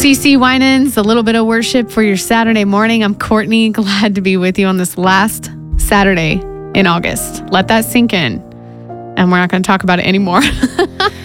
CC Winans, a little bit of worship for your Saturday morning. I'm Courtney, glad to be with you on this last Saturday in August. Let that sink in. And we're not going to talk about it anymore.